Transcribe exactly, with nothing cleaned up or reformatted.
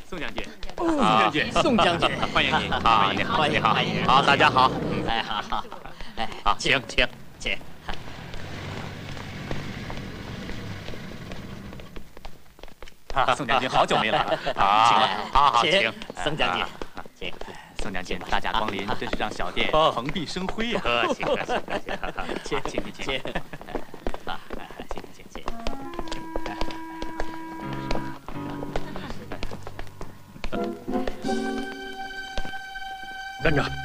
宋将军， 宋将军，宋将军， 欢迎您！好，你好， 欢迎， 你好， 欢迎， 好，大家好。 哎，好好，哎， 好，请请请。 啊，宋将军，好久没来了。好，好好，请宋将军，请。 宋将军，大驾光临，真是让小店蓬荜生辉呀！客气客气客气，请请请请。啊，请请请。 站着。